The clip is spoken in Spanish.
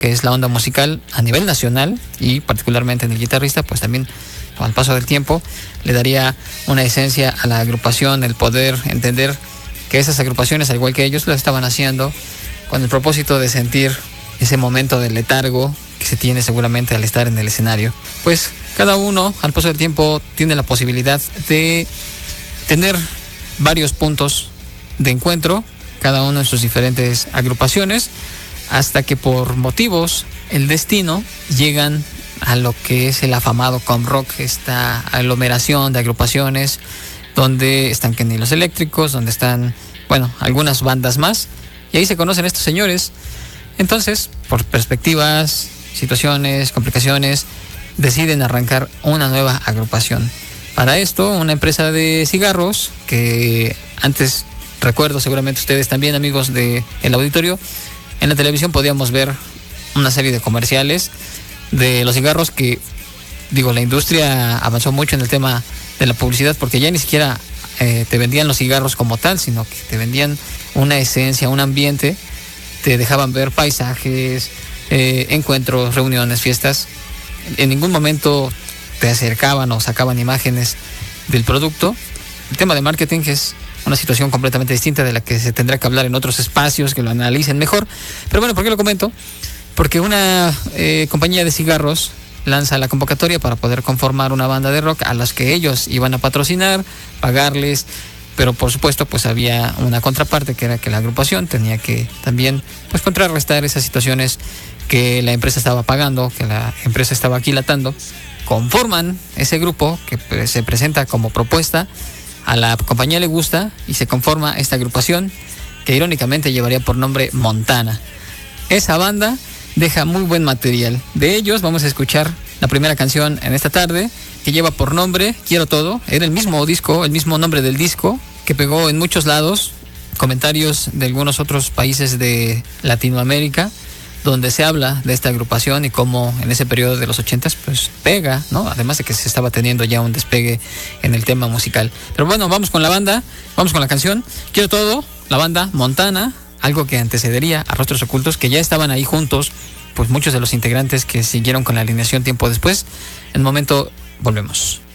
que es la onda musical a nivel nacional y particularmente en el guitarrista, pues también con el paso del tiempo le daría una esencia a la agrupación, el poder entender que esas agrupaciones, al igual que ellos, lo estaban haciendo con el propósito de sentir ese momento de letargo que se tiene seguramente al estar en el escenario. Pues cada uno al paso del tiempo tiene la posibilidad de tener varios puntos de encuentro, cada uno en sus diferentes agrupaciones, hasta que por motivos el destino llegan a lo que es el afamado Comrock, esta aglomeración de agrupaciones donde están Kenny Los Eléctricos, donde están, bueno, algunas bandas más, y ahí se conocen estos señores. Entonces, por perspectivas, situaciones, complicaciones, deciden arrancar una nueva agrupación. Para esto, una empresa de cigarros, que antes, recuerdo seguramente ustedes también, amigos del auditorio, en la televisión podíamos ver una serie de comerciales de los cigarros que, digo, la industria avanzó mucho en el tema de la publicidad, porque ya ni siquiera te vendían los cigarros como tal, sino que te vendían una esencia, un ambiente, te dejaban ver paisajes, encuentros, reuniones, fiestas. En ningún momento te acercaban o sacaban imágenes del producto. El tema de marketing es una situación completamente distinta de la que se tendrá que hablar en otros espacios que lo analicen mejor. Pero bueno, ¿por qué lo comento? Porque una compañía de cigarros lanza la convocatoria para poder conformar una banda de rock a las que ellos iban a patrocinar, pagarles, pero por supuesto pues había una contraparte, que era que la agrupación tenía que también pues contrarrestar esas situaciones que la empresa estaba pagando, que la empresa estaba aquilatando. Conforman ese grupo que pues, se presenta como propuesta, a la compañía le gusta y se conforma esta agrupación que irónicamente llevaría por nombre Montana. Esa banda deja muy buen material. De ellos vamos a escuchar la primera canción en esta tarde, que lleva por nombre Quiero Todo. Era el mismo disco, el mismo nombre del disco, que pegó en muchos lados. Comentarios de algunos otros países de Latinoamérica, donde se habla de esta agrupación y cómo en ese periodo de los 80s pues pega, ¿no? Además de que se estaba teniendo ya un despegue en el tema musical. Pero bueno, vamos con la banda, vamos con la canción Quiero Todo, la banda Montana, algo que antecedería a Rostros Ocultos, que ya estaban ahí juntos, pues muchos de los integrantes que siguieron con la alineación tiempo después. En un momento volvemos.